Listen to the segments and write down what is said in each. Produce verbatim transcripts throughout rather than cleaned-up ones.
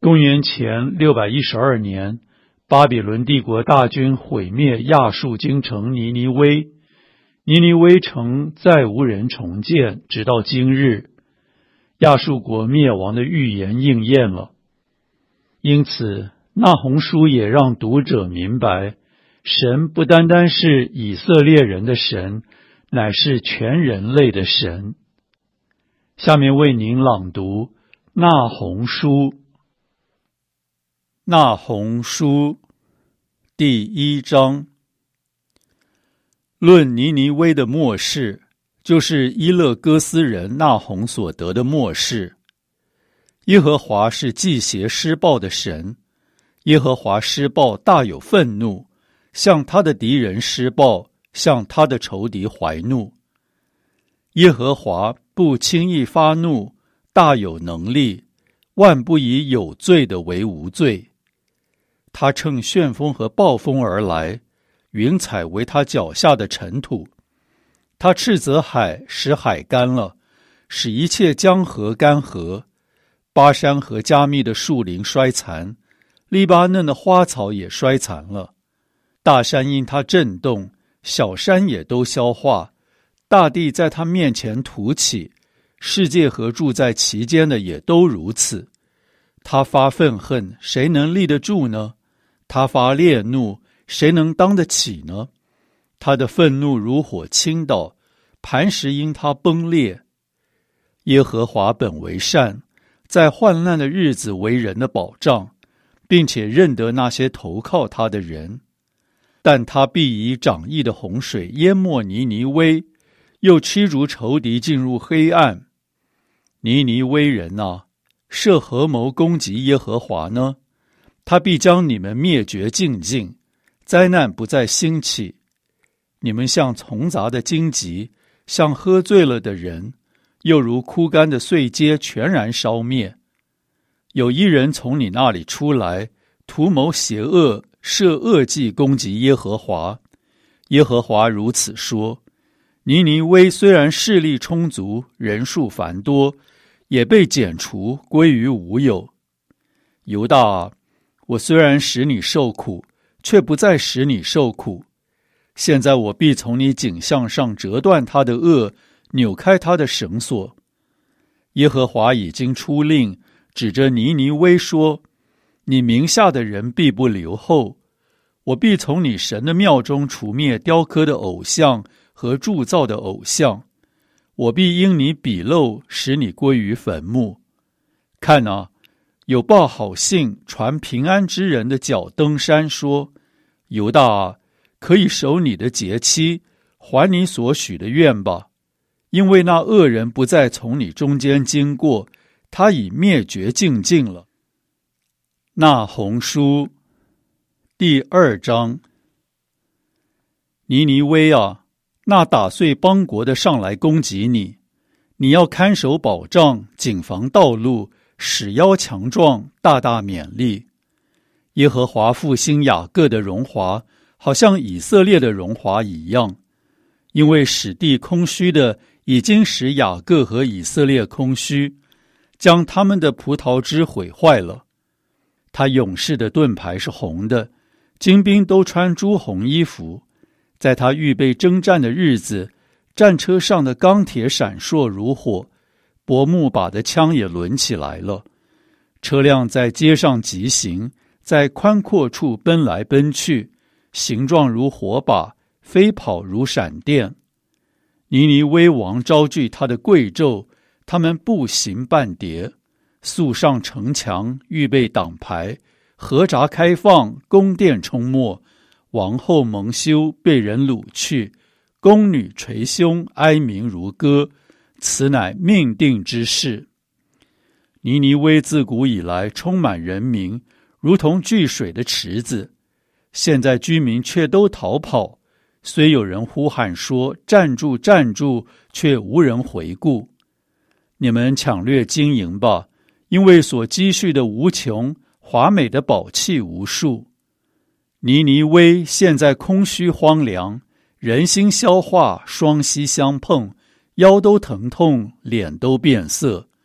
公元前六百一十二年，巴比伦帝国大军毁灭亚述京城尼尼微，尼尼微城再无人重建，直到今日。亚述国灭亡的预言应验了。因此，那鸿书也让读者明白，神不单单是以色列人的神，乃是全人类的神。下面为您朗读那鸿书。那鸿书第一章，论尼尼微的末世，就是伊勒哥斯人那鸿所得的末世。耶和华是忌邪施暴的神，耶和华施暴大有愤怒，向他的敌人施暴，向他的仇敌怀怒。耶和华不轻易发怒，大有能力，万不以有罪的为无罪。他乘旋风和暴风而来，云彩为他脚下的尘土。他斥责海，使海干了，使一切江河干涸。巴山和加密的树林衰残，黎巴嫩的花草也衰残了。大山因他震动，小山也都消化。大地在他面前凸起，世界和住在其间的也都如此。他发愤恨，谁能立得住呢？他发烈怒，谁能当得起呢？他的愤怒如火倾倒，磐石因他崩裂。耶和华本为善，在患难的日子为人的保障，并且认得那些投靠他的人。但他必以涨溢的洪水淹没尼尼微，又驱逐仇敌进入黑暗。尼尼微人啊，设合谋攻击耶和华呢？他必将你们灭绝尽尽，灾难不再兴起。你们像丛杂的荆棘，像喝醉了的人，又如枯干的碎秸全然烧灭。有一人从你那里出来，图谋邪恶，设恶计攻击耶和华。耶和华如此说：尼尼微虽然势力充足，人数繁多，也被剪除，归于无有。犹大啊，我虽然使你受苦，却不再使你受苦。现在我必从你颈项上折断他的轭，扭开他的绳索。耶和华已经出令，指着尼尼微说：你名下的人必不留后。我必从你神的庙中除灭雕刻的偶像和铸造的偶像。我必因你鄙陋，使你归于坟墓。看啊，有报好信传平安之人的脚登山说：犹大啊，可以守你的节期，还你所许的愿吧。因为那恶人不再从你中间经过，他已灭绝尽尽了。那鸿书第二章，尼尼微啊，那打碎邦国的上来攻击你，你要看守保障，谨防道路，使腰强壮，大大勉励。耶和华复兴雅各的荣华，好像以色列的荣华一样。因为使地空虚的，已经使雅各和以色列空虚，将他们的葡萄枝毁坏了。他勇士的盾牌是红的，精兵都穿朱红衣服。在他预备征战的日子，战车上的钢铁闪烁如火，薄木把的枪也抡起来了。车辆在街上疾行，在宽阔处奔来奔去，形状如火把，飞跑如闪电。尼尼微王招聚他的贵胄，他们步行半叠，速上城墙，预备挡牌，河闸开放，宫殿冲没。王后蒙羞，被人掳去，宫女捶胸，哀鸣如歌，此乃命定之事。尼尼微自古以来充满人民，如同聚水的池子，现在居民却都逃跑，虽有人呼喊说站住站住，却无人回顾。你们抢掠金银吧，因为所积蓄的无穷，华美的宝器无数。尼尼微现在空虚荒凉，人心消化，双膝相碰，腰都疼痛，脸都变色。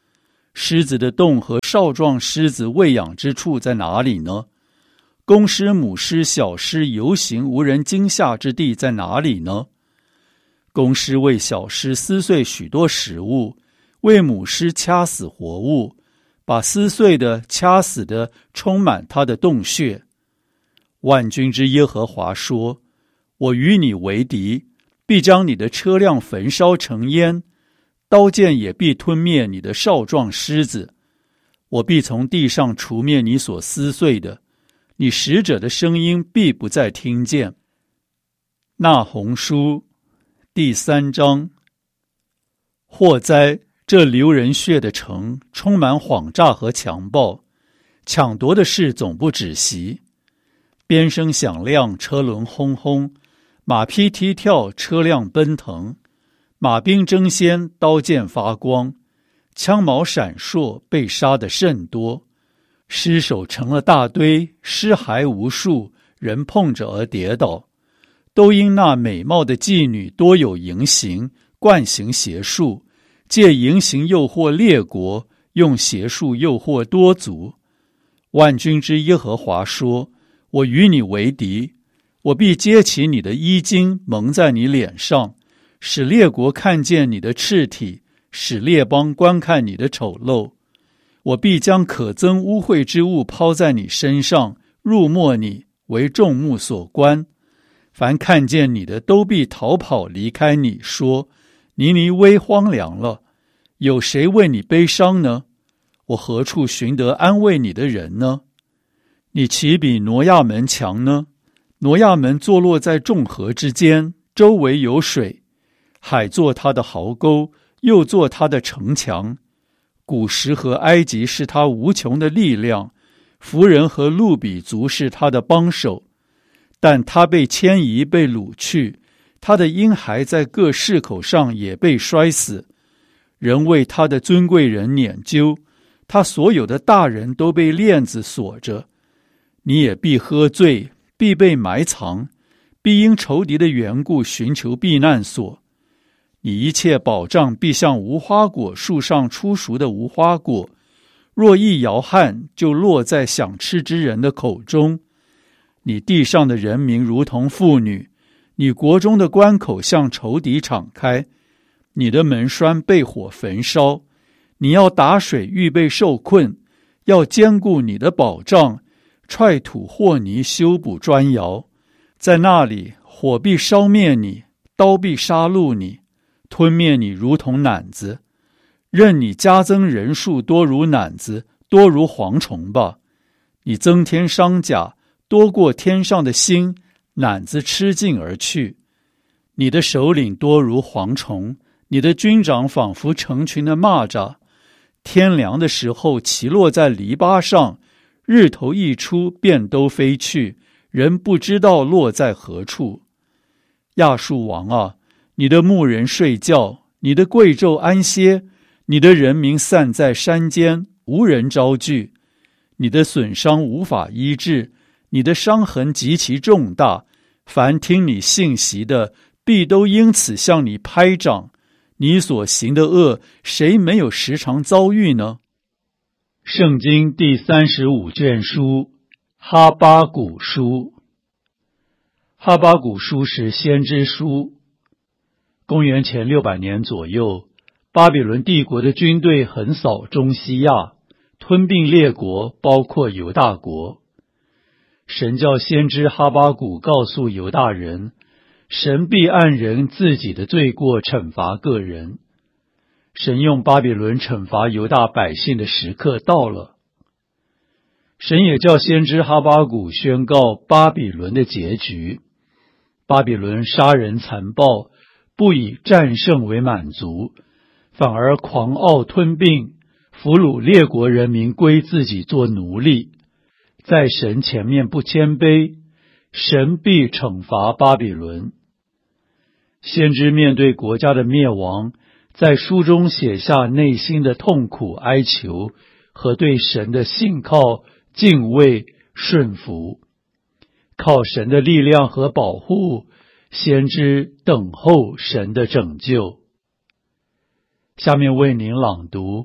狮子的洞和少壮狮子喂养之处在哪里呢？公狮、母狮、小狮游行无人惊吓之地在哪里呢？公狮为小狮撕碎许多食物，为母狮掐死活物，把撕碎的、掐死的充满它的洞穴。万军之耶和华说：我与你为敌，必将你的车辆焚烧成烟，刀剑也必吞灭你的少壮狮子。我必从地上除灭你所撕碎的，你使者的声音必不再听见。那鸿书第三章。祸哉！这流人血的城，充满谎诈和强暴，抢夺的事总不止息。鞭声响亮，车轮轰轰，马匹踢跳，车辆奔腾，马兵争先，刀剑发光，枪矛闪烁，被杀的甚多。尸首成了大堆，尸骸无数，人碰着而跌倒，都因那美貌的妓女多有淫行，惯行邪术，借淫行诱惑列国，用邪术诱惑多族。万军之耶和华说：我与你为敌，我必揭起你的衣襟，蒙在你脸上，使列国看见你的赤体，使列邦观看你的丑陋。我必将可憎污秽之物抛在你身上，入没你，为众目所观。凡看见你的都必逃跑离开你，说：尼尼微荒凉了，有谁为你悲伤呢？我何处寻得安慰你的人呢？你岂比挪亚门强呢？挪亚门坐落在众河之间，周围有水，海作他的壕沟，又作他的城墙。古时和埃及是他无穷的力量，弗人和路比族是他的帮手。但他被迁移，被掳去，他的婴孩在各市口上也被摔死。人为他的尊贵人撵究，他所有的大人都被链子锁着。你也必喝醉，必被埋藏，必因仇敌的缘故寻求避难所。你一切保障必像无花果树上出熟的无花果，若一摇撼，就落在想吃之人的口中。你地上的人民如同妇女，你国中的关口向仇敌敞开，你的门栓被火焚烧。你要打水预备受困，要坚固你的保障，踹土和泥修补砖窑。在那里，火必烧灭你，刀必杀戮你，吞灭你如同赧子。任你加增人数多如赧子，多如蝗虫吧。你增添伤甲，多过天上的星，赧子吃尽而去。你的首领多如蝗虫，你的军长仿佛成群的蚂蚱。天凉的时候，其落在篱笆上，日头一出，便都飞去，人不知道落在何处。亚述王啊，你的牧人睡觉，你的贵胄安歇，你的人民散在山间，无人招聚。你的损伤无法医治，你的伤痕极其重大，凡听你信息的，必都因此向你拍掌。你所行的恶，谁没有时常遭遇呢？圣经第三十五卷书，哈巴谷书。哈巴谷书是先知书。公元前六百年左右，巴比伦帝国的军队横扫中西亚，吞并列国，包括犹大国。神叫先知哈巴谷告诉犹大人，神必按人自己的罪过惩罚个人。神用巴比伦惩罚犹大百姓的时刻到了。神也叫先知哈巴谷宣告巴比伦的结局。巴比伦杀人残暴，不以战胜为满足，反而狂傲吞并，俘虏列国人民归自己做奴隶。在神前面不谦卑，神必惩罚巴比伦。先知面对国家的灭亡，在书中写下内心的痛苦哀求和对神的信靠、敬畏、顺服。靠神的力量和保护，先知等候神的拯救。下面为您朗读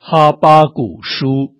哈巴谷书，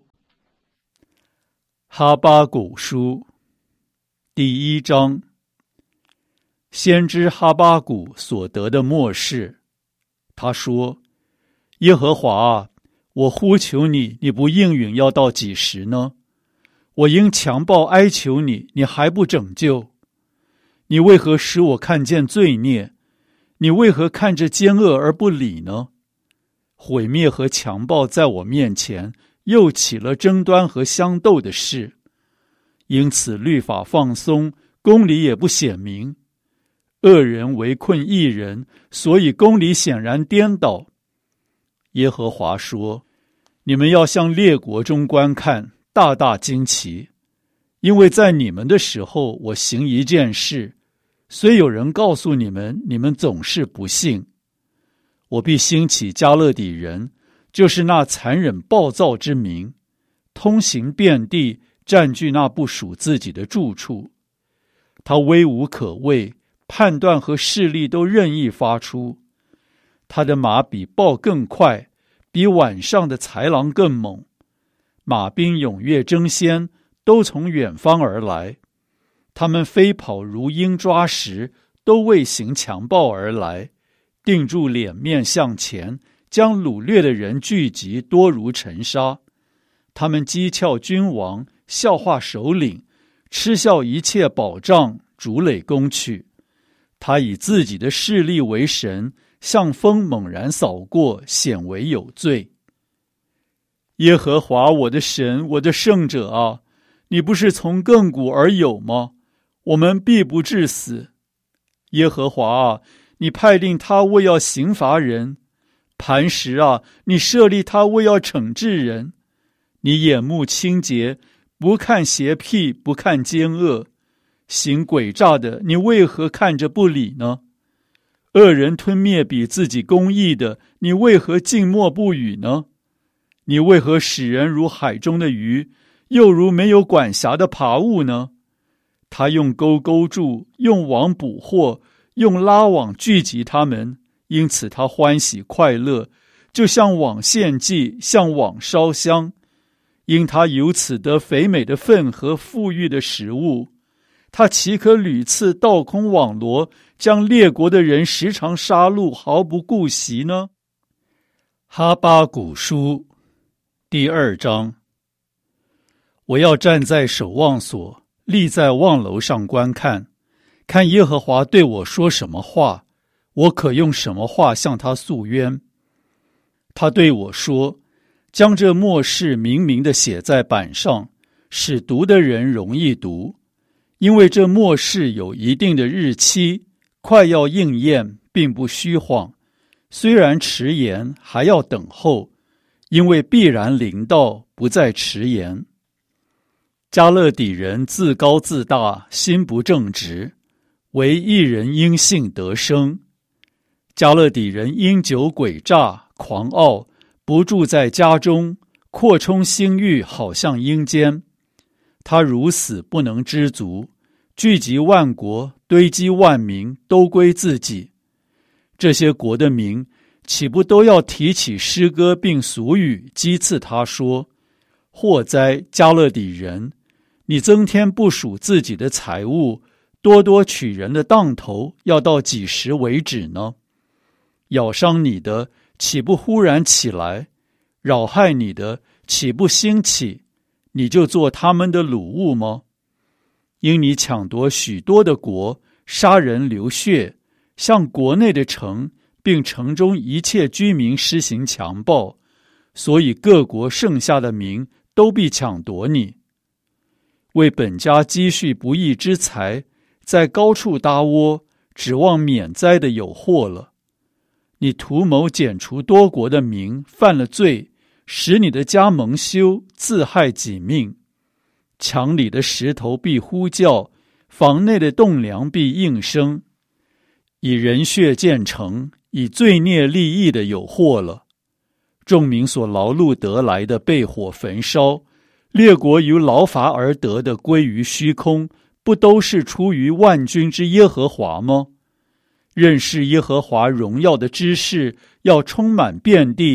哈巴谷书第一章。先知哈巴谷所得的默示，他说：耶和华啊，我呼求你，你不应允，要到几时呢？我因强暴哀求你，你还不拯救。你为何使我看见罪孽？你为何看着奸恶而不理呢？毁灭和强暴在我面前，又起了争端和相斗的事。因此律法放松，公理也不显明。恶人围困义人，所以公理显然颠倒。耶和华说：你们要向列国中观看，大大惊奇，因为在你们的时候，我行一件事，虽有人告诉你们，你们总是不信。我必兴起加勒底人，就是那残忍暴躁之民，通行遍地，占据那不属自己的住处。他威无可畏，判断和势力都任意发出。他的马比豹更快，比晚上的豺狼更猛。马兵踊跃争先，都从远方而来。他们飞跑如鹰抓食，都为行强暴而来。定住脸面向前，将掳掠的人聚集，多如尘沙。他们讥诮君王，笑话首领，嗤笑一切保障，逐垒攻取。他以自己的势力为神，像风猛然扫过，显为有罪。耶和华我的神，我的圣者啊，你不是从亘古而有吗？我们必不致死。耶和华啊，你派定他为要刑罚人。磐石啊，你设立他为要惩治人。你眼目清洁，不看邪僻，不看奸恶。行诡诈的，你为何看着不理呢？恶人吞灭比自己公义的，你为何静默不语呢？你为何使人如海中的鱼，又如没有管辖的爬物呢？他用钩勾住，用网捕获，用拉网聚集他们，因此他欢喜快乐，就像网献祭，像网烧香。因他由此得肥美的粪和富裕的食物。他岂可屡次倒空网罗，将列国的人时常杀戮，毫不顾惜呢？哈巴谷书第二章。我要站在守望所，立在望楼上观看，看耶和华对我说什么话，我可用什么话向他诉冤。他对我说：将这默示明明地写在板上，使读的人容易读。因为这默示有一定的日期，快要应验，并不虚晃。虽然迟延，还要等候，因为必然临到，不再迟延。加勒底人自高自大，心不正直，唯一人因信得生。加勒底人因酒诡诈，狂傲，不住在家中，扩充心欲，好像阴间。他如死不能知足，聚集万国，堆积万民，都归自己。这些国的民岂不都要提起诗歌并俗语，讥刺他说：祸哉，加勒底人！你增添不属自己的财物，多多取人的当头，要到几时为止呢？咬伤你的，岂不忽然起来？扰害你的，岂不兴起？你就做他们的掳物吗？因你抢夺许多的国，杀人流血，向国内的城，并城中一切居民施行强暴，所以各国剩下的民都必抢夺你。为本家积蓄不义之财，在高处搭窝，指望免灾的有祸了。你图谋剪除多国的民，犯了罪，使你的家蒙羞，自害己命。墙里的石头必呼叫，房内的栋梁必应声。以人血建成，以罪孽立意的有祸了。众民所劳碌得来的被火焚烧，列国由劳乏而得的归于虚空，不都是出于万军之耶和华吗？认识耶和华荣耀的知识要充满遍地，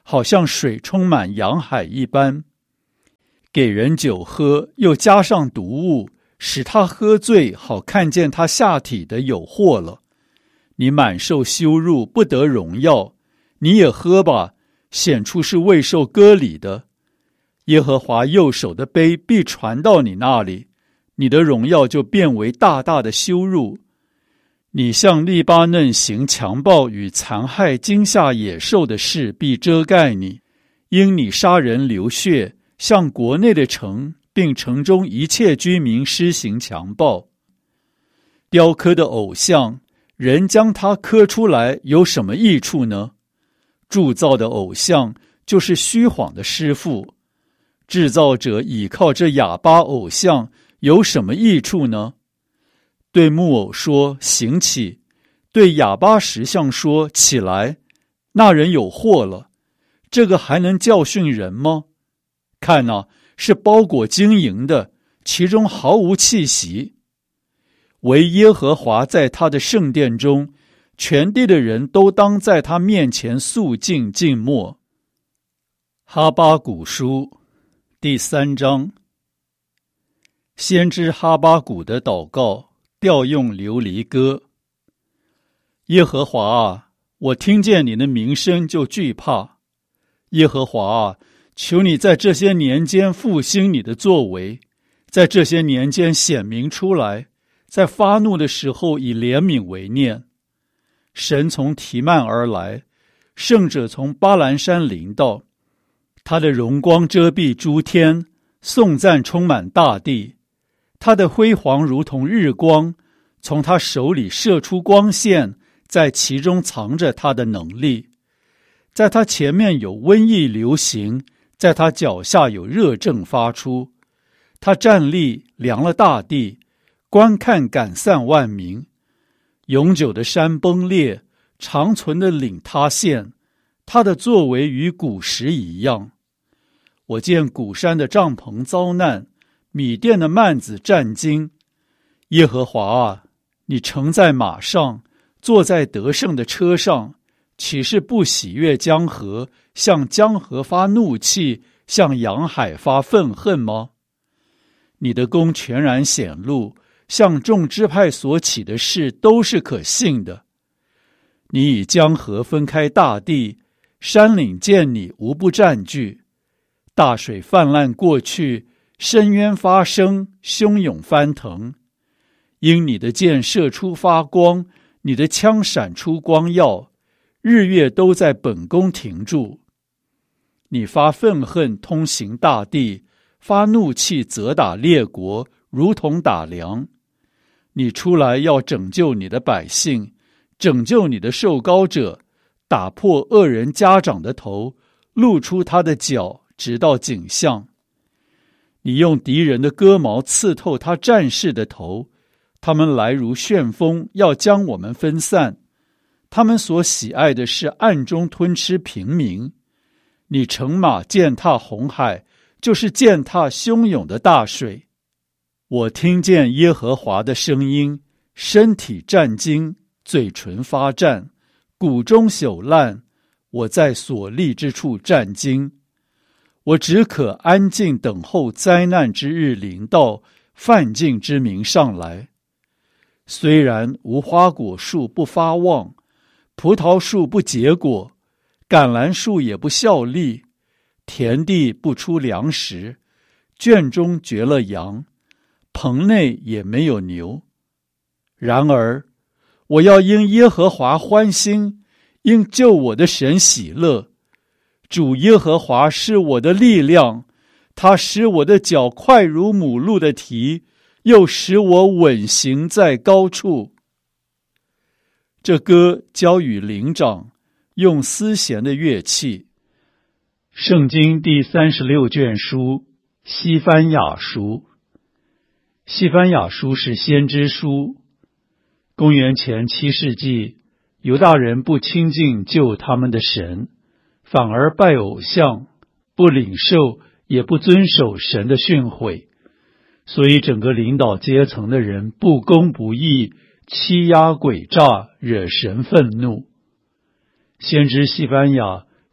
好像水充满洋海一般。给人酒喝，又加上毒物，使他喝醉，好看见他下体的有祸了。你满受羞辱，不得荣耀。你也喝吧，显出是未受割礼的。耶和华右手的杯必传到你那里，你的荣耀就变为大大的羞辱。你向利巴嫩行强暴与残害惊吓野兽的事必遮盖你，因你杀人流血，向国内的城并城中一切居民施行强暴。雕刻的偶像，人将它刻出来有什么益处呢？铸造的偶像就是虚谎的师傅，制造者倚靠这哑巴偶像有什么益处呢？对木偶说行起，对哑巴石像说起来，那人有祸了。这个还能教训人吗？看哪，是包裹晶莹的，其中毫无气息。唯耶和华在他的圣殿中，全地的人都当在他面前肃静静默。哈巴谷书第三章。先知哈巴谷的祷告，调用流离歌。耶和华啊，我听见你的名声就惧怕。耶和华啊，求你在这些年间复兴你的作为，在这些年间显明出来，在发怒的时候以怜悯为念。神从提曼而来，圣者从巴兰山临到，他的荣光遮蔽诸天，颂赞充满大地。他的辉煌如同日光，从他手里射出光线，在其中藏着他的能力。在他前面有瘟疫流行，在他脚下有热症发出。他站立量了大地，观看赶散万民。永久的山崩裂，长存的岭塌陷，他的作为与古时一样。我见古山的帐篷遭难，米甸的幔子战惊。耶和华啊，你乘在马上，坐在得胜的车上，岂是不喜悦江河，向江河发怒气，向洋海发愤恨吗？你的功全然显露，向众支派所起的事都是可信的。你以江河分开大地，山岭见你无不占据。大水泛滥过去，深渊发生，汹涌翻腾。因你的箭射出发光，你的枪闪出光耀，日月都在本宫停住。你发愤恨通行大地，发怒气责打列国，如同打粮。你出来要拯救你的百姓，拯救你的受膏者，打破恶人家长的头，露出他的脚，直到颈项。你用敌人的戈矛刺透他战士的头，他们来如旋风，要将我们分散。他们所喜爱的是暗中吞吃平民。你乘马践踏红海，就是践踏汹涌的大水。我听见耶和华的声音，身体战惊，嘴唇发战，骨中朽烂，我在所立之处战惊。我只可安静等候灾难之日临到，犯境之民上来。虽然无花果树不发旺，葡萄树不结果，橄榄树也不效力，田地不出粮食，圈中绝了羊，棚内也没有牛。然而我要因耶和华欢心，因救我的神喜乐。主耶和华是我的力量，他使我的脚快如母鹿的蹄，又使我稳行在高处。这歌交与灵长，用丝弦的乐器。圣经第三十六卷书，西番雅书。西番雅书是先知书。公元前七世纪，犹大人不亲近救他们的神，反而拜偶像，不领受也不遵守神的训诲，所以整个领导阶层的人不公不义，欺压诡诈，惹神愤怒。先知西番雅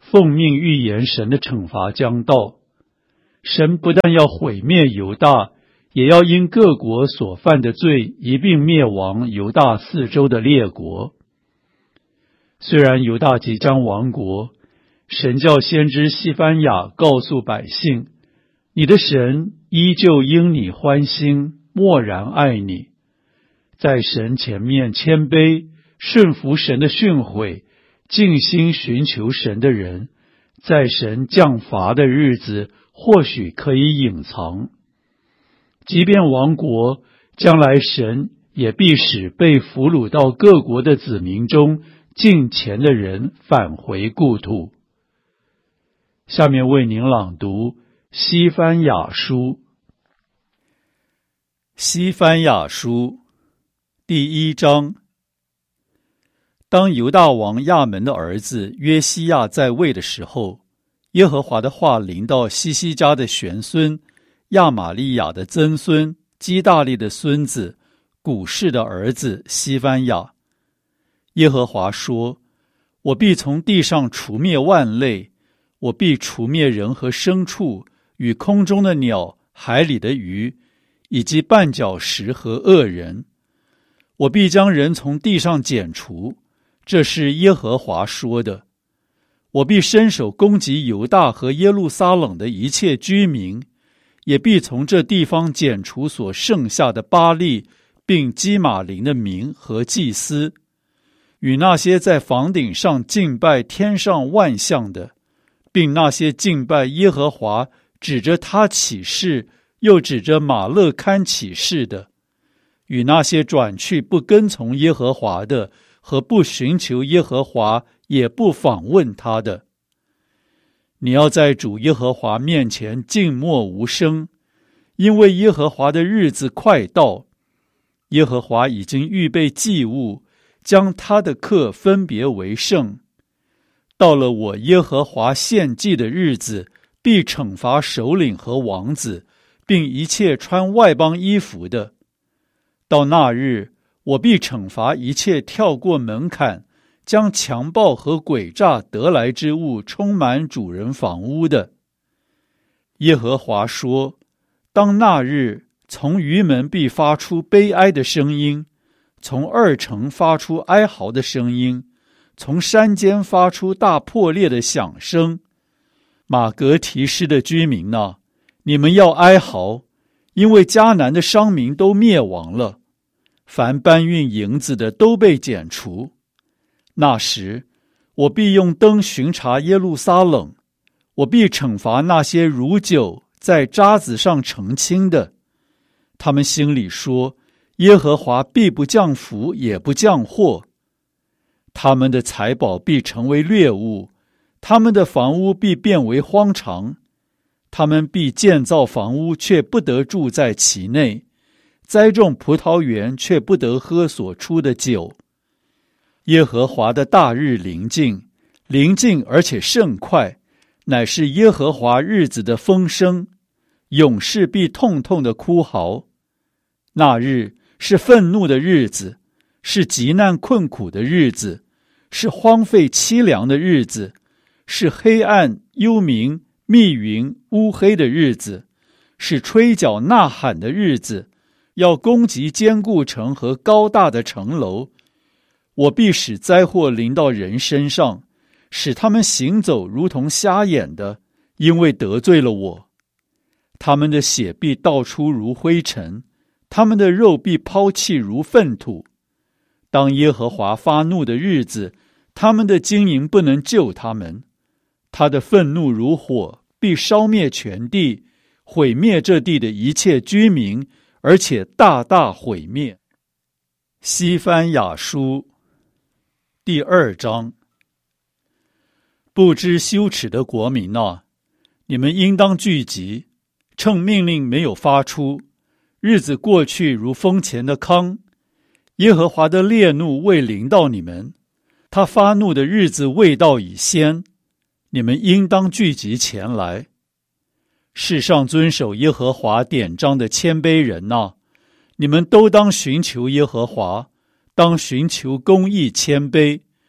奉命预言神的惩罚将到。神不但要毁灭犹大，也要因各国所犯的罪一并灭亡犹大四周的列国。虽然犹大即将亡国，神叫先知西番雅告诉百姓，你的神依旧因你欢心，默然爱你。在神前面谦卑，顺服神的训诲，尽心寻求神的人，在神降罚的日子或许可以隐藏。即便亡国，将来神也必使被俘虏到各国的子民中敬虔的人返回故土。下面为您朗读西番雅书。 西番雅书第一章。当犹大王亚门的儿子约西亚在位的时候，耶和华的话临到西西家的玄孙亚玛利亚的曾孙基大利的孙子古士的儿子西番雅。耶和华说，我必从地上除灭万类，我必除灭人和牲畜，与空中的鸟，海里的鱼，以及绊脚石和恶人。我必将人从地上剪除，这是耶和华说的。我必伸手攻击犹大和耶路撒冷的一切居民，也必从这地方剪除所剩下的巴力并基玛林的民和祭司，与那些在房顶上敬拜天上万象的，并那些敬拜耶和华指着他起誓又指着马勒堪起誓的，与那些转去不跟从耶和华的和不寻求耶和华也不访问他的。你要在主耶和华面前静默无声，因为耶和华的日子快到。耶和华已经预备祭物，将他的客分别为圣。到了我耶和华献祭的日子，必惩罚首领和王子，并一切穿外邦衣服的。到那日，我必惩罚一切跳过门槛，将强暴和诡诈得来之物充满主人房屋的。耶和华说，当那日，从鱼门必发出悲哀的声音，从二城发出哀嚎的声音，从山间发出大破裂的响声。马革提施的居民哪，你们要哀嚎，因为迦南的商民都灭亡了，凡搬运银子的都被剪除。那时，我必用灯巡查耶路撒冷，我必惩罚那些如酒在渣子上澄清的。他们心里说，耶和华必不降福，也不降祸。他们的财宝必成为掠物，他们的房屋必变为荒场。他们必建造房屋，却不得住在其内；栽种葡萄园，却不得喝所出的酒。耶和华的大日临近，临近而且甚快，乃是耶和华日子的风声。勇士必痛痛的哭嚎。那日是愤怒的日子，是极难困苦的日子，是荒废凄凉的日子，是黑暗幽冥密云乌黑的日子，是吹角呐喊的日子，要攻击坚固城和高大的城楼。我必使灾祸临到人身上，使他们行走如同瞎眼的，因为得罪了我。他们的血必倒出如灰尘，他们的肉必抛弃如粪土。当耶和华发怒的日子，他们的经营不能救他们。他的愤怒如火，必烧灭全地，毁灭这地的一切居民，而且大大毁灭。西番雅书第二章。不知羞耻的国民哪，你们应当聚集，趁命令没有发出，日子过去如风前的糠。耶和华的烈怒未临到你们，他发怒的日子未到已先，你们应当聚集前来。世上遵守耶和华典章的谦卑人哪，你们都当寻求耶和华，当寻求公义谦卑。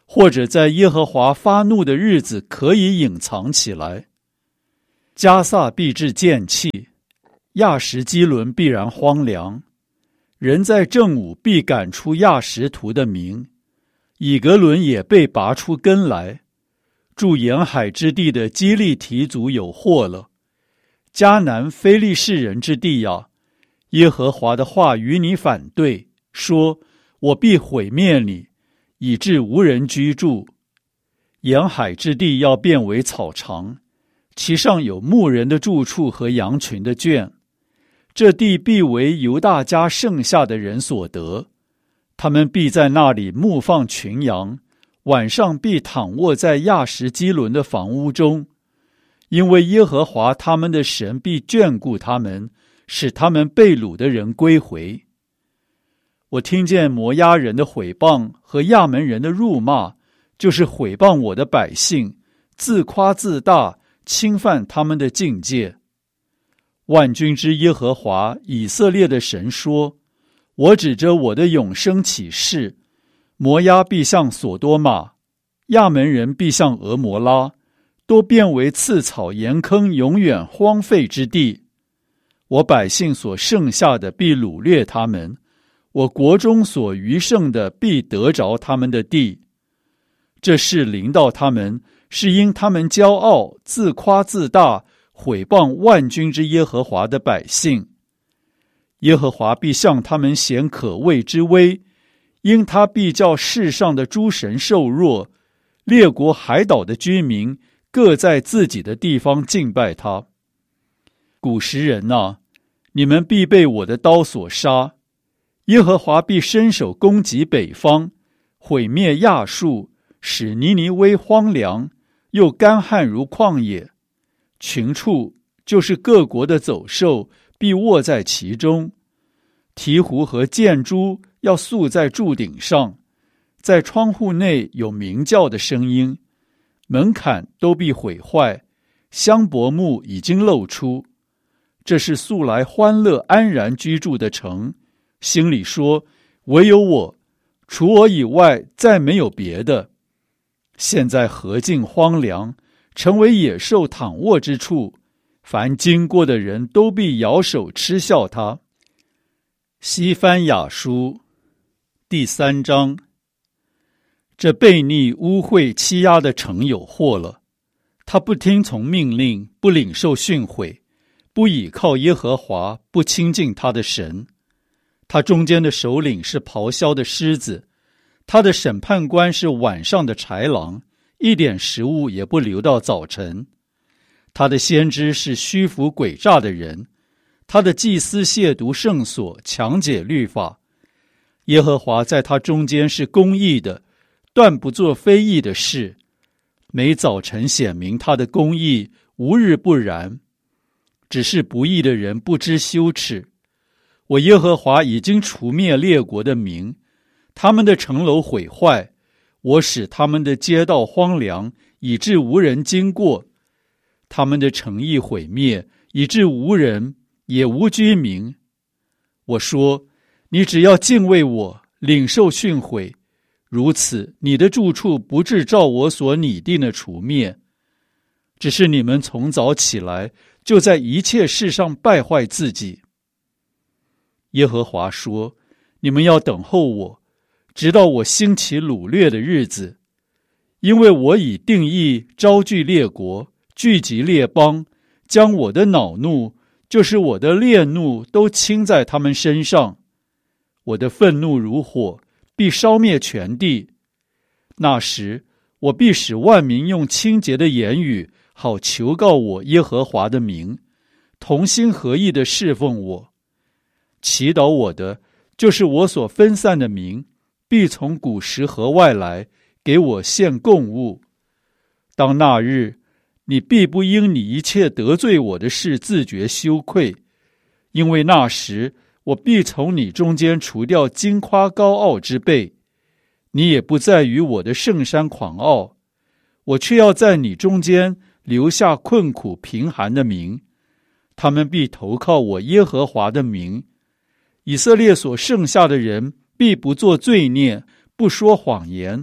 或者在耶和华发怒的日子可以隐藏起来。迦萨必致见弃，亚实基伦必然荒凉。人在正午必赶出亚实图的名，以格伦也被拔出根来。住沿海之地的基利提族有祸了。迦南非利士人之地呀，耶和华的话与你反对，说：我必毁灭你，以致无人居住。沿海之地要变为草场，其上有牧人的住处和羊群的圈。这地必为犹大家剩下的人所得，他们必在那里牧放群羊，晚上必躺卧在亚实基伦的房屋中，因为耶和华他们的神必眷顾他们，使他们被掳的人归回。我听见摩押人的毁谤和亚门人的辱骂，就是毁谤我的百姓，自夸自大，侵犯他们的境界。万军之耶和华以色列的神说：我指着我的永生起誓，摩押必像所多玛，亚门人必像俄摩拉，都变为刺草盐坑，永远荒废之地。我百姓所剩下的必掳掠他们，我国中所余剩的必得着他们的地。这事临到他们，是因他们骄傲，自夸自大，毁谤万军之耶和华的百姓。耶和华必向他们显可畏之威，因他必叫世上的诸神受弱，列国海岛的居民各在自己的地方敬拜他。古时人啊，你们必被我的刀所杀。耶和华必伸手攻击北方，毁灭亚述，使尼尼微荒凉，又干旱如旷野。群畜，就是各国的走兽，必卧在其中。鹈鹕和箭猪要宿在柱顶上，在窗户内有鸣叫的声音。门槛都必毁坏，香柏木已经露出。这是素来欢乐安然居住的城，心里说：唯有我，除我以外再没有别的。现在何竟荒凉，成为野兽躺卧之处，凡经过的人都必摇手嗤笑他。西番雅书第三章。这悖逆污秽欺压的城有祸了，他不听从命令，不领受训诲，不倚靠耶和华，不亲近他的神。他中间的首领是咆哮的狮子，他的审判官是晚上的豺狼，一点食物也不留到早晨。他的先知是虚浮诡诈的人，他的祭司亵渎圣所，强解律法。耶和华在他中间是公义的，断不做非义的事。每早晨显明他的公义，无日不然。只是不义的人不知羞耻。我耶和华已经除灭列国的民，他们的城楼毁坏，我使他们的街道荒凉，以致无人经过。他们的城邑毁灭，以致无人，也无居民。我说：你只要敬畏我，领受训诲，如此你的住处不致照我所拟定的除灭。只是你们从早起来，就在一切事上败坏自己。耶和华说：你们要等候我，直到我兴起掳掠的日子，因为我已定义招聚列国，聚集列邦，将我的恼怒，就是我的烈怒，都倾在他们身上。我的愤怒如火，必烧灭全地。那时，我必使万民用清洁的言语，好求告我耶和华的名，同心合意地侍奉我。祈祷我的，就是我所分散的民，必从古时河外来，给我献供物。当那日，你必不因你一切得罪我的事自觉羞愧，因为那时我必从你中间除掉矜夸高傲之辈，你也不再与我的圣山狂傲。我却要在你中间留下困苦贫寒的民，他们必投靠我耶和华的名。以色列所剩下的人必不做罪孽，不说谎言，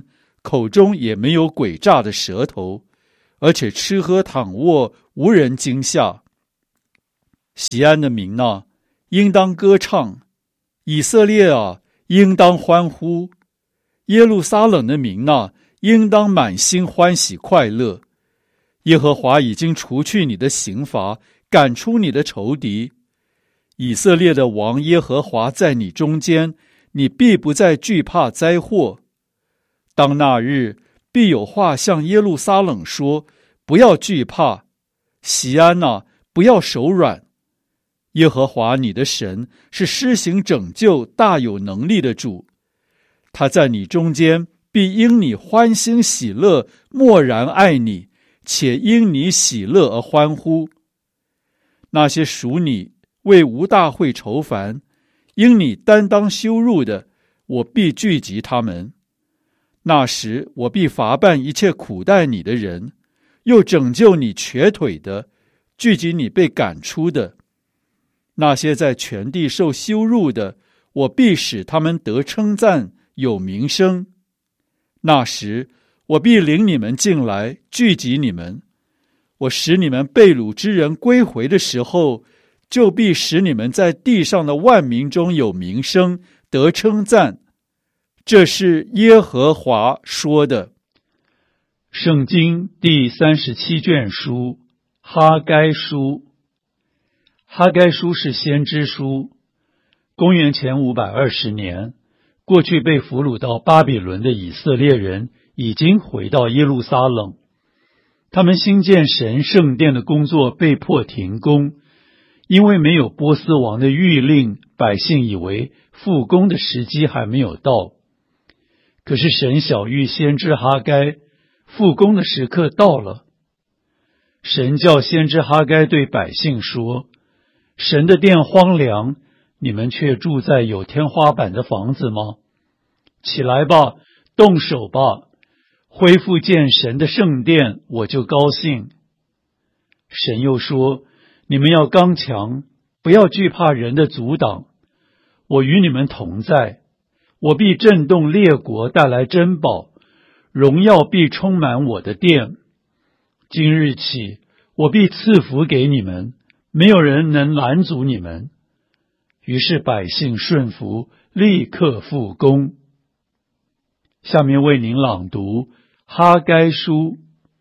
口中也没有诡诈的舌头，而且吃喝躺卧无人惊吓。锡安的民啊，应当歌唱；以色列啊，应当欢呼；耶路撒冷的民啊，应当满心欢喜快乐。耶和华已经除去你的刑罚，赶出你的仇敌。以色列的王耶和华在你中间，你必不再惧怕灾祸。当那日，必有话向耶路撒冷说：不要惧怕，锡安啊，不要手软。耶和华你的神是施行拯救、大有能力的主，他在你中间必因你欢欣喜乐，默然爱你，且因你喜乐而欢呼。那些属你为无大会愁烦，因你担当羞辱的，我必聚集他们。那时我必罚办一切苦待你的人，又拯救你瘸腿的，聚集你被赶出的。那些在全地受羞辱的，我必使他们得称赞，有名声。那时我必领你们进来，聚集你们。我使你们被掳之人归回的时候，就必使你们在地上的万民中有名声，得称赞。这是耶和华说的。 圣经第三十七卷书，哈该书。哈该书是先知书。公元前五百二十年，过去被俘虏到巴比伦的以色列人已经回到耶路撒冷，他们兴建神圣殿的工作被迫停工，因为没有波斯王的谕令，百姓以为复工的时机还没有到。可是神晓谕先知哈该，复工的时刻到了。神叫先知哈该对百姓说：神的殿荒凉，你们却住在有天花板的房子吗？起来吧，动手吧，恢复建神的圣殿，我就高兴。神又说：你们要刚强，不要惧怕人的阻挡，我与你们同在，我必震动列国，带来珍宝，荣耀必充满我的殿。今日起，我必赐福给你们，没有人能拦阻你们。于是百姓顺服，立刻复工。下面为您朗读哈该书。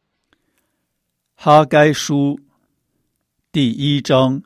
哈该书第一章。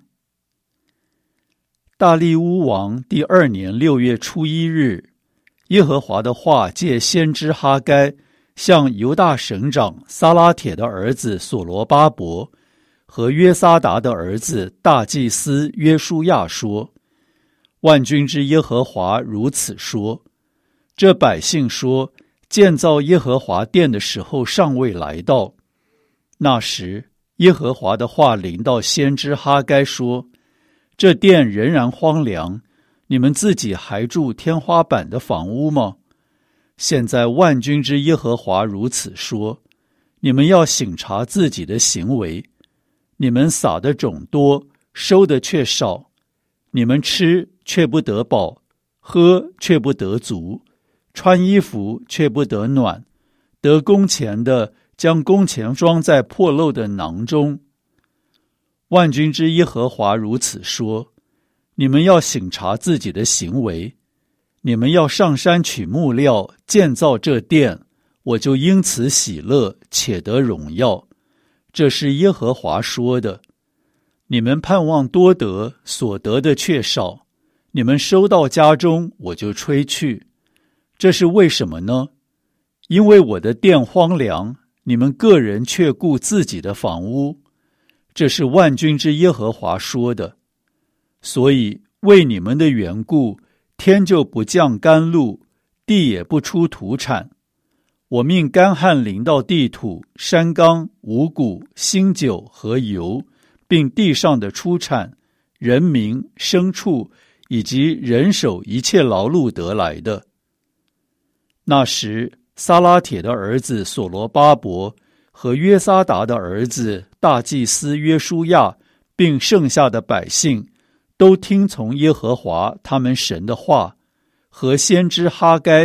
大利乌王第二年六月初一日，耶和华的话借先知哈该向犹大省长撒拉铁的儿子所罗巴伯和约撒达的儿子大祭司约书亚说：万军之耶和华如此说，这百姓说，建造耶和华殿的时候尚未来到。那时耶和华的话临到先知哈该说：这殿仍然荒凉，你们自己还住天花板的房屋吗？现在万军之耶和华如此说，你们要省察自己的行为。你们撒的种多，收的却少，你们吃却不得饱，喝却不得足，穿衣服却不得暖，得工钱的将工钱装在破漏的囊中。万军之耶和华如此说，你们要省察自己的行为，你们要上山取木料，建造这殿，我就因此喜乐，且得荣耀。这是耶和华说的。你们盼望多得，所得的却少，你们收到家中，我就吹去。这是为什么呢？因为我的殿荒凉，你们个人却顾自己的房屋。这是万军之耶和华说的。所以为你们的缘故，天就不降甘露，地也不出土产。我命干旱临到地土、山冈、五谷、新酒和油，并地上的出产、人民、牲畜以及人手一切劳碌得来的。那时撒拉铁的儿子所罗巴伯和约撒达的儿子大祭司约书亚，并剩下的百姓，都听从耶和华他们神的话，和先知哈该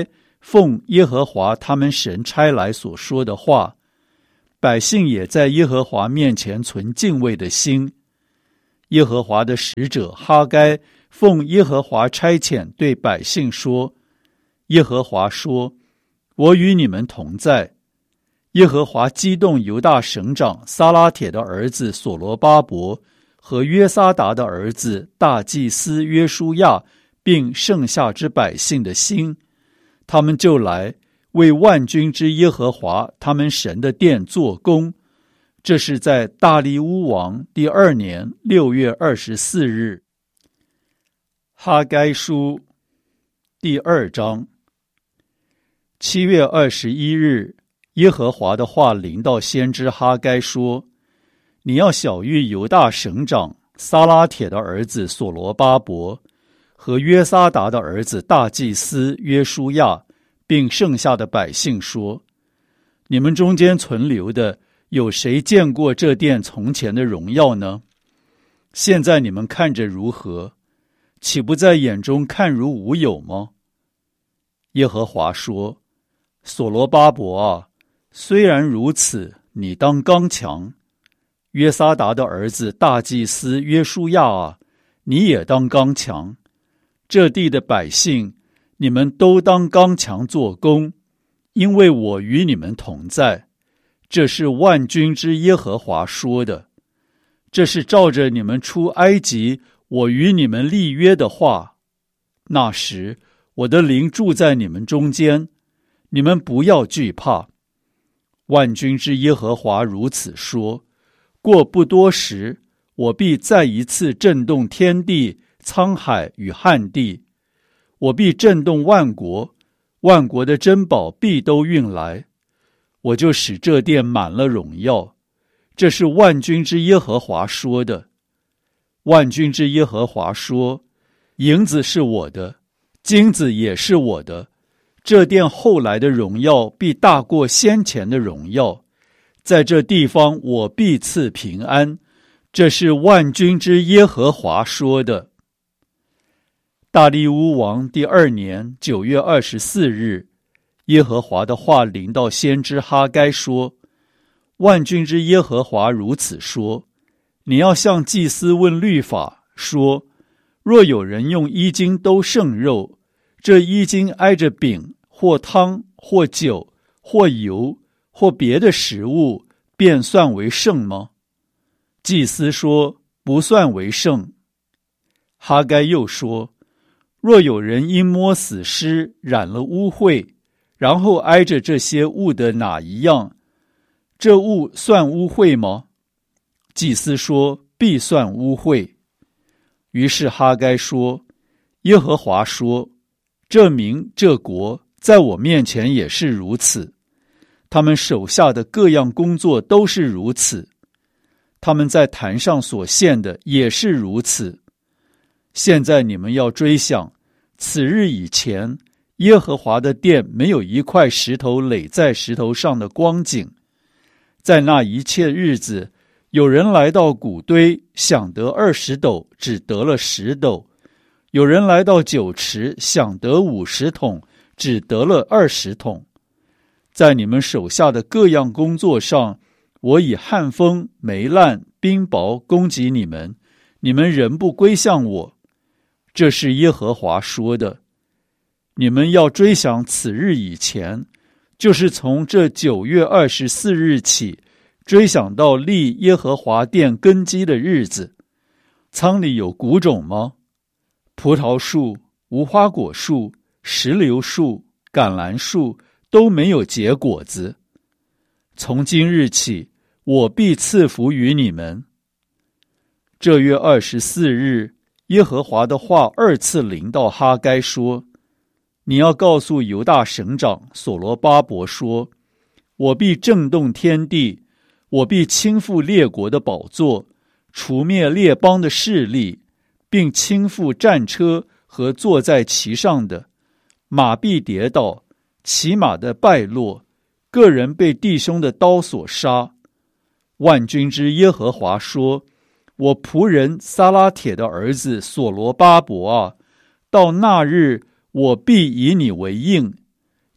奉耶和华他们神差来所说的话，百姓也在耶和华面前存敬畏的心。耶和华的使者哈该奉耶和华差遣对百姓说，耶和华说，我与你们同在。耶和华激动犹大省长撒拉铁的儿子所罗巴伯和约撒达的儿子大祭司约书亚，并剩下之百姓的心，他们就来为万军之耶和华他们神的殿做工。这是在大利乌王第二年六月二十四日。哈该书第二章。七月二十一日，耶和华的话临到先知哈该说，你要晓谕犹大省长撒拉铁的儿子所罗巴伯和约撒达的儿子大祭司约书亚，并剩下的百姓说，你们中间存留的有谁见过这殿从前的荣耀呢？现在你们看着如何？岂不在眼中看如无有吗？耶和华说，所罗巴伯啊，虽然如此，你当刚强。约撒达的儿子大祭司约书亚啊，你也当刚强。这地的百姓，你们都当刚强做工，因为我与你们同在。这是万军之耶和华说的。这是照着你们出埃及我与你们立约的话。那时我的灵住在你们中间，你们不要惧怕。万军之耶和华如此说，过不多时，我必再一次震动天地、沧海与旱地，我必震动万国，万国的珍宝必都运来，我就使这殿满了荣耀。这是万军之耶和华说的。万军之耶和华说，银子是我的，金子也是我的，这殿后来的荣耀必大过先前的荣耀，在这地方我必赐平安。这是万军之耶和华说的。大利乌王第二年九月二十四日，耶和华的话临到先知哈该说，万军之耶和华如此说，你要向祭司问律法，说，若有人用衣襟兜剩肉，这衣襟挨着饼或汤或酒或油或别的食物，便算为圣吗？祭司说，不算为圣。哈该又说，若有人因摸死尸染了污秽，然后挨着这些物的哪一样，这物算污秽吗？祭司说，必算污秽。于是哈该说，耶和华说，这民这国在我面前也是如此，他们手下的各样工作都是如此，他们在坛上所献的也是如此。现在你们要追想，此日以前，耶和华的殿没有一块石头垒在石头上的光景。在那一切日子，有人来到谷堆，想得二十斗，只得了十斗；有人来到酒池，想得五十桶，只得了二十桶。在你们手下的各样工作上，我以旱风、霉烂、冰雹攻击你们，你们仍不归向我。这是耶和华说的。你们要追想此日以前，就是从这九月二十四日起，追想到立耶和华殿根基的日子。仓里有谷种吗？葡萄树、无花果树、石榴树、橄榄树都没有结果子。从今日起，我必赐福于你们。这月二十四日，耶和华的话二次临到哈该说，你要告诉犹大省长所罗巴伯说，我必震动天地，我必倾覆列国的宝座，除灭列邦的势力，并倾覆战车和坐在其上的，马必跌倒，骑马的败落，个人被弟兄的刀所杀。万军之耶和华说，我仆人撒拉铁的儿子所罗巴伯啊，到那日我必以你为印，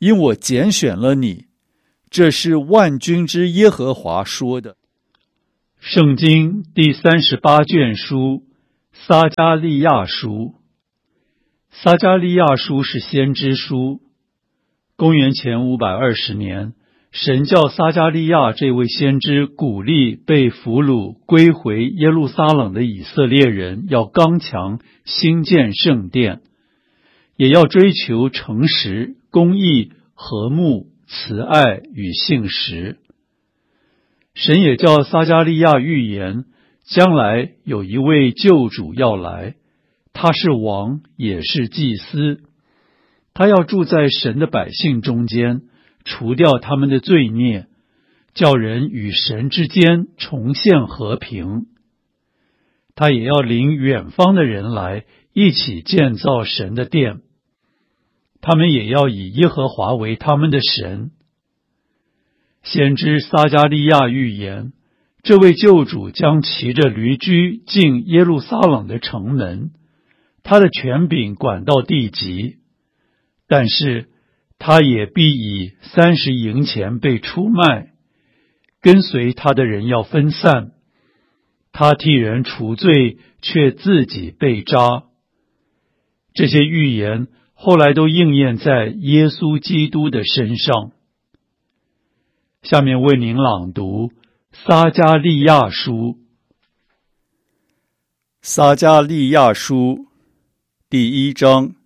因我拣选了你。这是万军之耶和华说的。 圣经第三十八卷书撒迦利亚书。撒迦利亚书是先知书。公元前五百二十年，神叫撒迦利亚这位先知鼓励被俘虏归回耶路撒冷的以色列人，要刚强兴建圣殿，也要追求诚实、公义、和睦、慈爱与信实。神也叫撒迦利亚预言，将来有一位救主要来，他是王，也是祭司。他要住在神的百姓中间，除掉他们的罪孽，叫人与神之间重现和平。他也要领远方的人来，一起建造神的殿。他们也要以耶和华为他们的神。先知撒迦利亚预言，这位救主将骑着驴驹进耶路撒冷的城门，他的权柄管到地极，但是他也必以三十银钱被出卖，跟随他的人要分散，他替人除罪，却自己被扎。这些预言后来都应验在耶稣基督的身上。下面为您朗读撒迦利亚书。 撒迦利亚书第一章。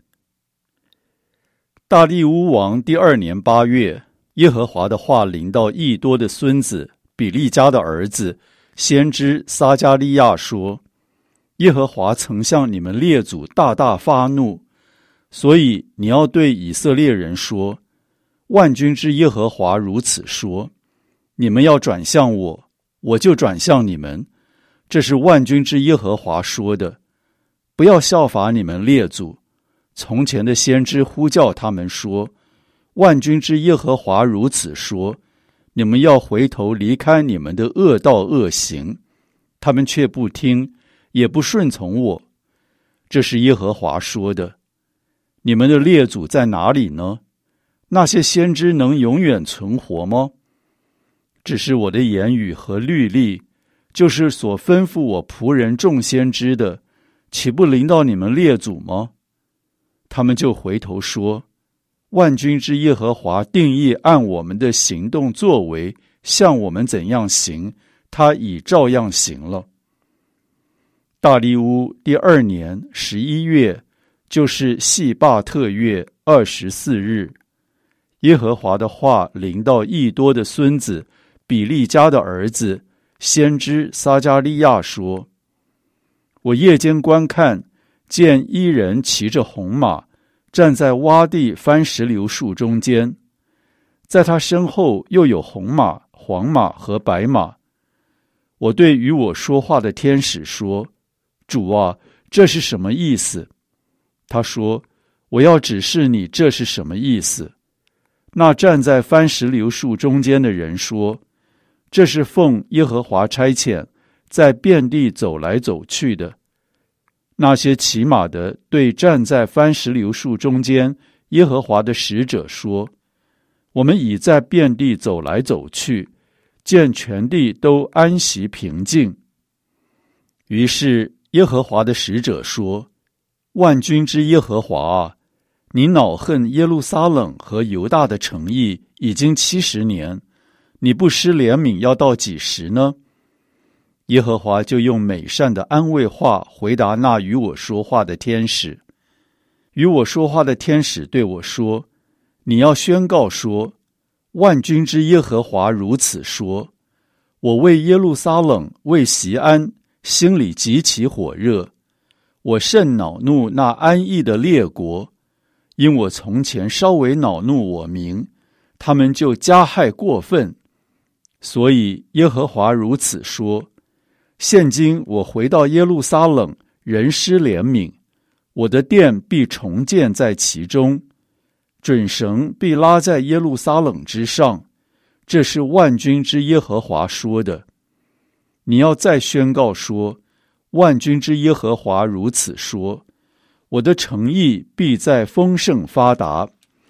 大利乌王第二年八月，耶和华的话临到益多的孙子比利家的儿子先知撒迦利亚说：耶和华曾向你们列祖大大发怒，所以你要对以色列人说，万军之耶和华如此说，你们要转向我，我就转向你们。这是万军之耶和华说的。不要效法你们列祖，从前的先知呼叫他们说，万军之耶和华如此说，你们要回头离开你们的恶道恶行。他们却不听，也不顺从我。这是耶和华说的。你们的列祖在哪里呢？那些先知能永远存活吗？只是我的言语和律例，就是所吩咐我仆人众先知的，岂不临到你们列祖吗？他们就回头说，万军之耶和华定义按我们的行动作为，向我们怎样行，他已照样行了。大利乌第二年十一月，就是细巴特月二十四日，耶和华的话临到益多的孙子比利家的儿子先知撒迦利亚说：我夜间观看，见一人骑着红马，站在洼地番石榴树中间，在他身后又有红马、黄马和白马。我对与我说话的天使说：主啊，这是什么意思？他说：我要指示你这是什么意思。那站在番石榴树中间的人说：这是奉耶和华差遣，在遍地走来走去的。那些骑马的对站在番石榴树中间耶和华的使者说：我们已在遍地走来走去，见全地都安息平静。于是耶和华的使者说：万军之耶和华啊，你恼恨耶路撒冷和犹大的诚意已经七十年，你不施怜悯要到几时呢？耶和华就用美善的安慰话回答那与我说话的天使。与我说话的天使对我说：你要宣告说，万军之耶和华如此说，我为耶路撒冷，为锡安，心里极其火热。我甚恼怒那安逸的列国，因我从前稍微恼怒我民，他们就加害过分。所以耶和华如此说，现今我回到耶路撒冷，仍施怜悯，我的殿必重建在其中，准绳必拉在耶路撒冷之上。这是万军之耶和华说的。你要再宣告说，万军之耶和华如此说，我的诚意必在丰盛发达，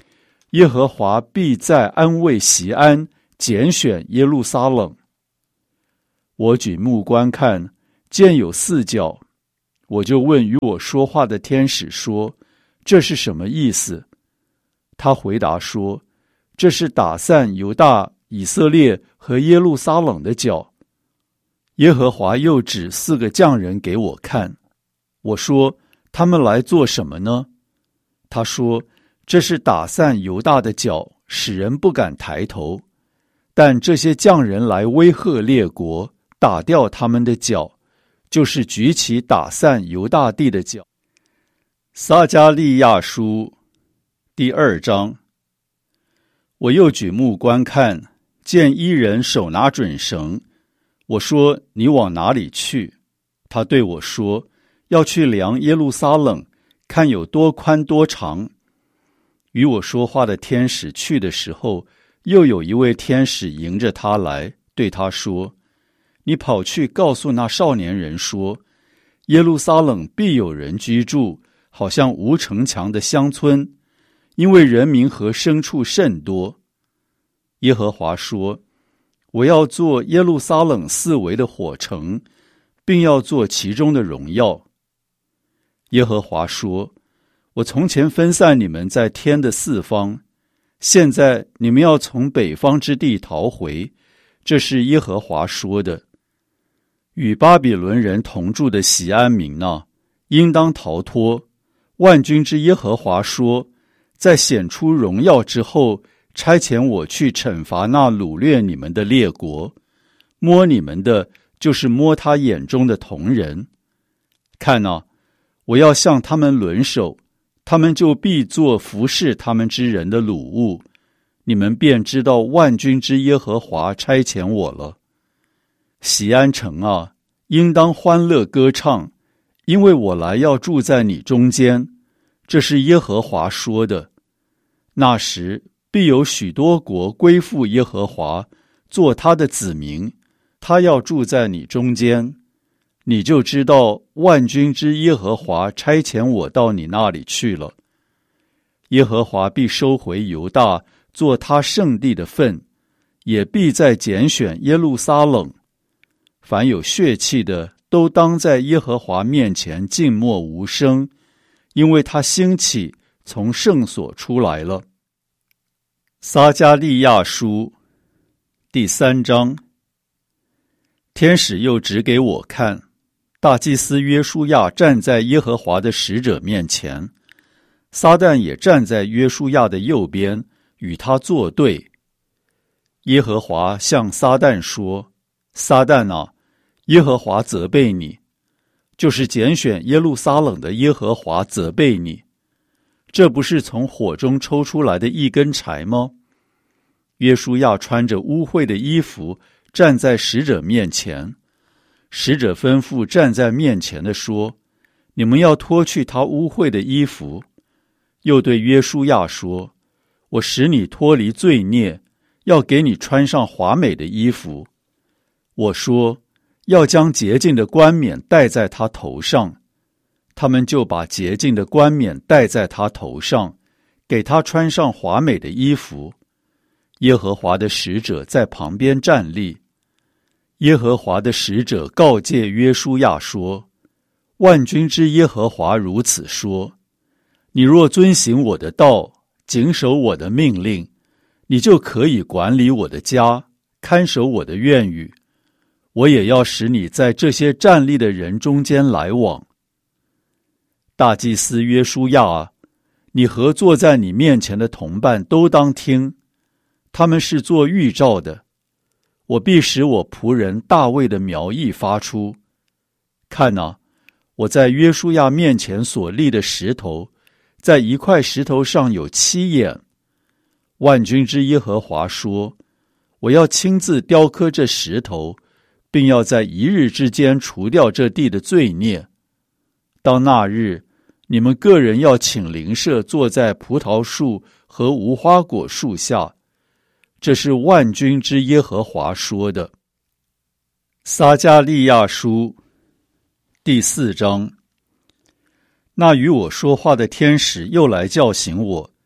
耶和华必在安慰锡安，拣选耶路撒冷。我举目观看，见有四角，我就问与我说话的天使说：这是什么意思？他回答说：这是打散犹大、以色列和耶路撒冷的角。耶和华又指四个匠人给我看，我说：他们来做什么呢？他说：这是打散犹大的角，使人不敢抬头。但这些匠人来威吓列国，打掉他们的角，就是举起打散犹大地的角。撒迦利亚书第二章。我又举目观看，见一人手拿准绳。我说：你往哪里去？他对我说：要去量耶路撒冷，看有多宽多长。与我说话的天使去的时候，又有一位天使迎着他来，对他说：你跑去告诉那少年人说，耶路撒冷必有人居住，好像无城墙的乡村，因为人民和牲畜甚多。耶和华说：我要做耶路撒冷四围的火城，并要做其中的荣耀。耶和华说：我从前分散你们在天的四方，现在你们要从北方之地逃回，这是耶和华说的。与巴比伦人同住的锡安民啊，应当逃脱。万军之耶和华说：在显出荣耀之后，差遣我去惩罚那掳掠你们的列国，摸你们的就是摸他眼中的瞳人。看啊，我要向他们抡手，他们就必做服侍他们之人的掳物，你们便知道万军之耶和华差遣我了。锡安城啊，应当欢乐歌唱，因为我来要住在你中间，这是耶和华说的。那时必有许多国归附耶和华，做他的子民，他要住在你中间，你就知道万军之耶和华差遣我到你那里去了。耶和华必收回犹大，做他圣地的份，也必再拣选耶路撒冷。凡有血气的，都当在耶和华面前静默无声，因为他兴起，从圣所出来了。撒迦利亚书第三章。天使又指给我看，大祭司约书亚站在耶和华的使者面前，撒旦也站在约书亚的右边，与他作对。耶和华向撒旦说：撒旦啊，耶和华责备你，就是拣选耶路撒冷的耶和华责备你。这不是从火中抽出来的一根柴吗？约书亚穿着污秽的衣服站在使者面前，使者吩咐站在面前的说：你们要脱去他污秽的衣服。又对约书亚说：我使你脱离罪孽，要给你穿上华美的衣服。我说：要将洁净的冠冕戴在他头上。他们就把洁净的冠冕戴在他头上，给他穿上华美的衣服。耶和华的使者在旁边站立。耶和华的使者告诫约书亚说：万军之耶和华如此说，你若遵行我的道，谨守我的命令，你就可以管理我的家，看守我的院宇。我也要使你在这些站立的人中间来往。大祭司约书亚啊，你和坐在你面前的同伴都当听，他们是做预兆的。我必使我仆人大卫的苗裔发出。看哪，我在约书亚面前所立的石头，在一块石头上有七眼。万军之耶和华说：我要亲自雕刻这石头，并要在一日之间除掉这地的罪孽。到那日，你们个人要请邻舍坐在葡萄树和无花果树下。这是万军之耶和华说的。撒迦利亚书第四章。那与我说话的天使又来叫醒我，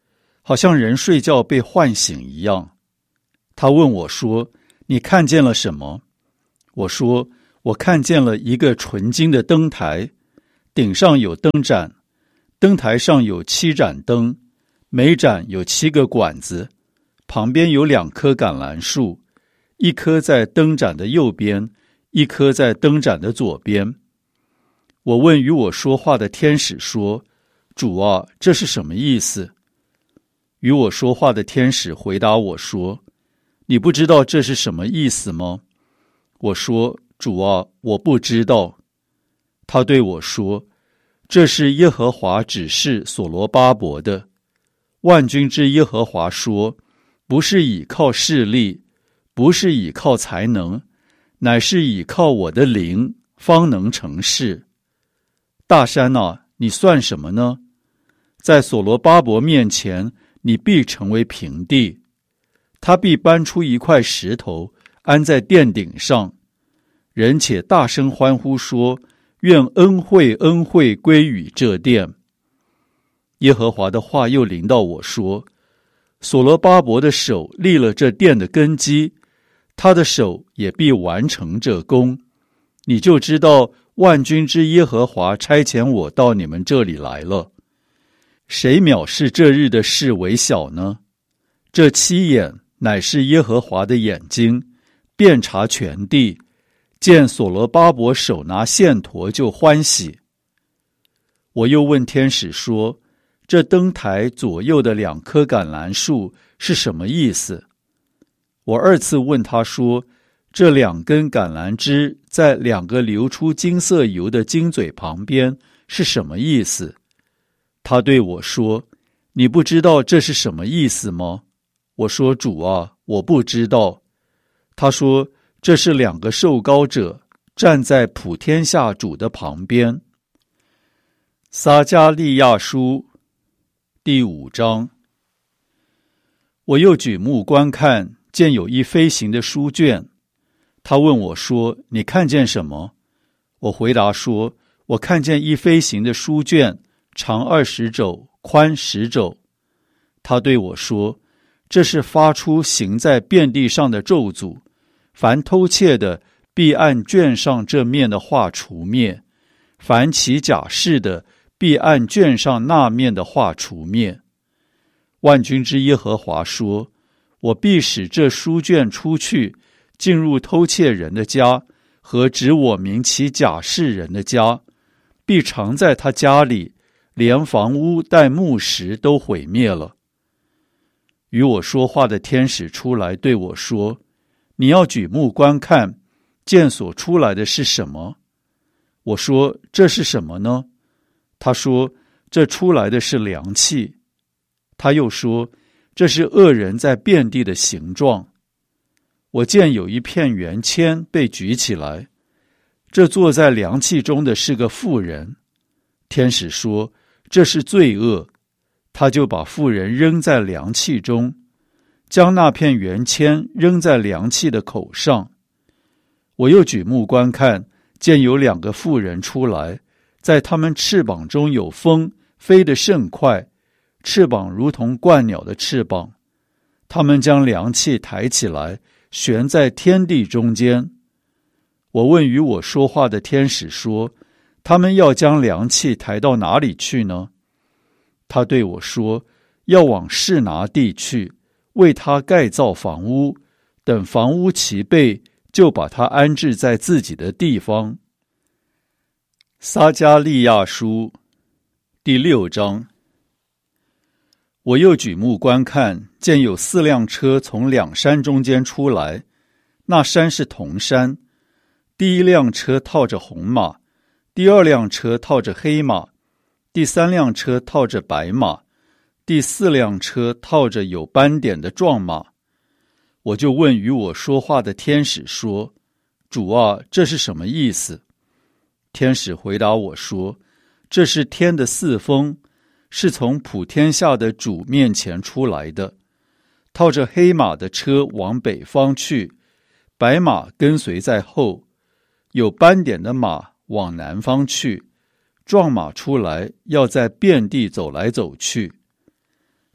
好像人睡觉被唤醒一样。他问我说：你看见了什么？我说：我看见了一个纯金的灯台，顶上有灯盏，灯台上有七盏灯，每盏有七个管子，旁边有两棵橄榄树，一棵在灯盏的右边，一棵在灯盏的左边。我问与我说话的天使说：主啊，这是什么意思？与我说话的天使回答我说：你不知道这是什么意思吗？我说：主啊，我不知道。他对我说：这是耶和华指示所罗巴伯的。万军之耶和华说：不是倚靠势力，不是倚靠才能，乃是倚靠我的灵，方能成事。大山啊，你算什么呢？在所罗巴伯面前，你必成为平地。他必搬出一块石头，安在殿顶上。人且大声欢呼说：愿恩惠恩惠归于这殿。耶和华的话又临到我说：所罗巴伯的手立了这殿的根基，他的手也必完成这工。你就知道万军之耶和华差遣我到你们这里来了。谁藐视这日的事为小呢？这七眼乃是耶和华的眼睛，遍察全地，见所罗巴伯手拿线砣就欢喜。我又问天使说：这灯台左右的两棵橄榄树是什么意思？我二次问他说：这两根橄榄枝在两个流出金色油的金嘴旁边是什么意思？他对我说：你不知道这是什么意思吗？我说：主啊，我不知道。他说：这是两个受膏者站在普天下主的旁边。撒迦利亚书第五章。我又举目观看，见有一飞行的书卷。他问我说：你看见什么？我回答说：我看见一飞行的书卷，长二十肘，宽十肘。他对我说：这是发出行在遍地上的咒诅，凡偷窃的必按卷上这面的画除灭，凡起假誓的必按卷上那面的画除灭。万军之耶和华说：我必使这书卷出去，进入偷窃人的家和指我名起假誓人的家，必藏在他家里，连房屋带木石都毁灭了。与我说话的天使出来对我说：你要举目观看，见所出来的是什么？我说：这是什么呢？他说：这出来的是凉气。他又说：这是恶人在遍地的形状。我见有一片圆签被举起来，这坐在凉气中的是个妇人。天使说：这是罪恶。他就把妇人扔在凉气中，将那片圆签扔在凉气的口上。我又举目观看，见有两个妇人出来，在他们翅膀中有风，飞得甚快，翅膀如同鹳鸟的翅膀。他们将凉气抬起来，悬在天地中间。我问与我说话的天使说：他们要将凉气抬到哪里去呢？他对我说：要往示拿地去，为他盖造房屋，等房屋齐备，就把他安置在自己的地方。撒迦利亚书第六章。我又举目观看，见有四辆车从两山中间出来，那山是铜山。第一辆车套着红马，第二辆车套着黑马，第三辆车套着白马，第四辆车套着有斑点的壮马。我就问与我说话的天使说：主啊，这是什么意思？天使回答我说：这是天的四风，是从普天下的主面前出来的。套着黑马的车往北方去，白马跟随在后，有斑点的马往南方去，壮马出来，要在遍地走来走去。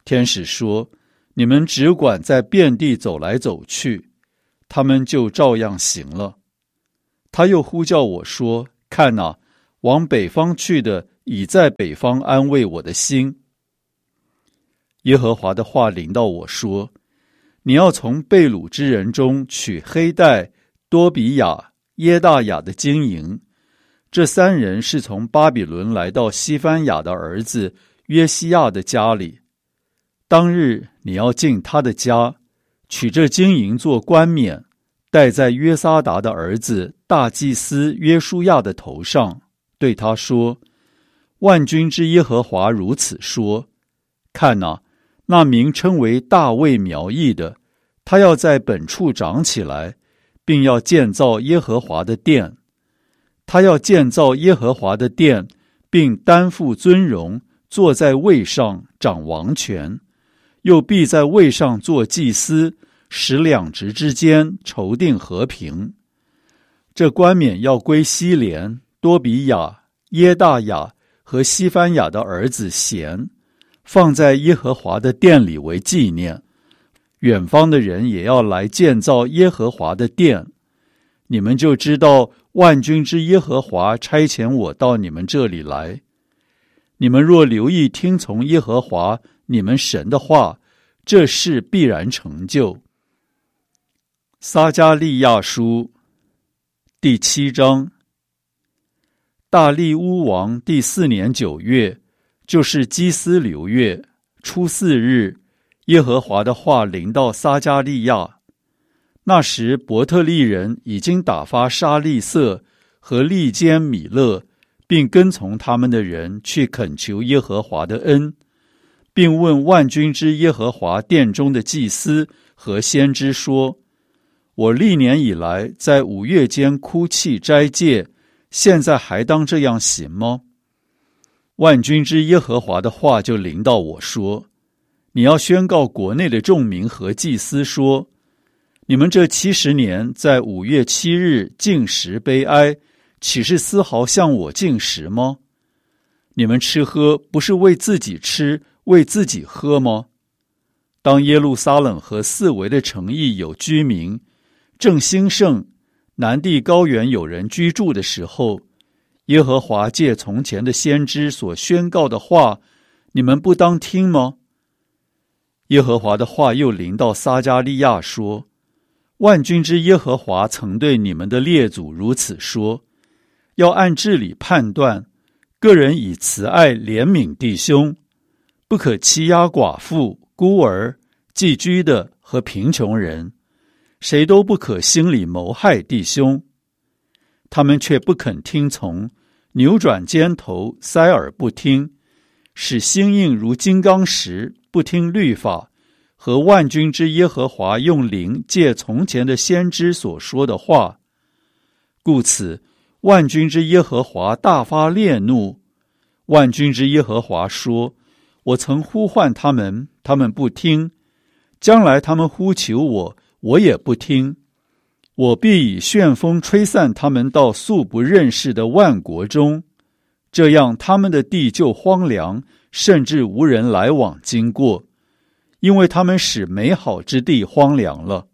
天使说：你们只管在遍地走来走去。他们就照样行了。他又呼叫我说：看哪，往北方去的已在北方安慰我的心。耶和华的话临到我说：你要从被掳之人中取黑带、多比亚、耶大雅的金银，这三人是从巴比伦来到西番雅的儿子约西亚的家里。当日你要进他的家，取这金银做冠冕，戴在约撒达的儿子大祭司约书亚的头上，对他说：万军之耶和华如此说：看哪，那名称为大卫苗裔的，他要在本处长起来，并要建造耶和华的殿。他要建造耶和华的殿，并担负尊荣，坐在位上掌王权，又必在位上做祭司，使两职之间筹定和平。这冠冕要归西连、多比亚、耶大雅和西番雅的儿子贤，放在耶和华的殿里为纪念。远方的人也要来建造耶和华的殿。你们就知道万军之耶和华差遣我到你们这里来。你们若留意听从耶和华你们神的话，这事必然成就。撒迦利亚书第七章。大利乌王第四年九月，就是基斯流月初四日，耶和华的话临到撒迦利亚。那时伯特利人已经打发沙利色和利坚米勒，并跟从他们的人去恳求耶和华的恩，并问万军之耶和华殿中的祭司和先知说：我历年以来在五月间哭泣斋戒，现在还当这样行吗？万军之耶和华的话就临到我说：你要宣告国内的众民和祭司说：你们这七十年在五月七日禁食悲哀，岂是丝毫向我禁食吗？你们吃喝不是为自己吃，为自己喝吗？当耶路撒冷和四围的城邑有居民，正兴盛，南地高原有人居住的时候，耶和华借从前的先知所宣告的话，你们不当听吗？耶和华的话又临到撒迦利亚说：万军之耶和华曾对你们的列祖如此说：要按治理判断，个人以慈爱怜悯弟兄，不可欺压寡妇、孤儿、寄居的和贫穷人，谁都不可心里谋害弟兄。他们却不肯听从，扭转肩头，塞耳不听，使心硬如金刚石，不听律法和万军之耶和华用灵借从前的先知所说的话。故此万军之耶和华大发烈怒。万军之耶和华说：我曾呼唤他们，他们不听，将来他们呼求我，我也不听。我必以旋风吹散他们到素不认识的万国中，这样他们的地就荒凉，甚至无人来往经过，因为他们使美好之地荒凉了。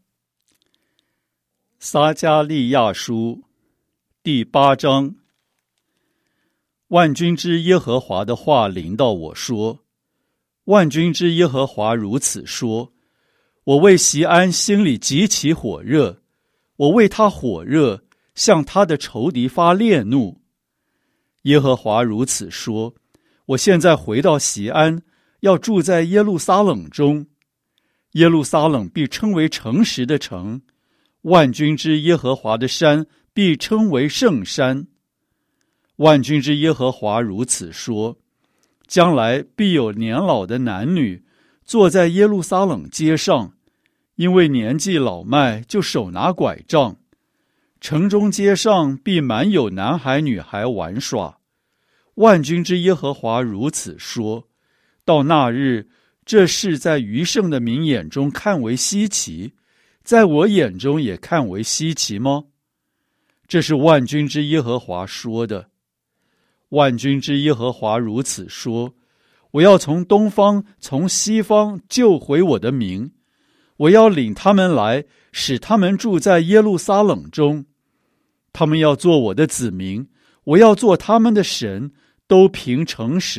撒迦利亚书第八章。万军之耶和华的话临到我说：万军之耶和华如此说：我为锡安心里极其火热，我为他火热，向他的仇敌发烈怒。耶和华如此说：我现在回到锡安，要住在耶路撒冷中，耶路撒冷必称为诚实的城，万军之耶和华的山必称为圣山。万军之耶和华如此说：将来必有年老的男女坐在耶路撒冷街上，因为年纪老迈，就手拿拐杖。城中街上必满有男孩女孩玩耍。万军之耶和华如此说：到那日，这事在余剩的民眼中看为稀奇，在我眼中也看为稀奇吗？这是万军之耶和华说的。万军之耶和华如此说： 我要从东方从西方救回我的民，我要领他们来，使他们住在耶路撒冷中。他们要做我的子民，我要做他们的神，都凭诚实